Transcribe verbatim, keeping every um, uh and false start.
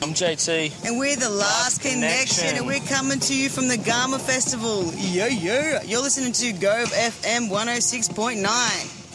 I'm J T. And we're The Last, Last Connection. Connection, and we're coming to you from the Garma Festival. Yo, yo. You're listening to Gove F M one oh six point nine.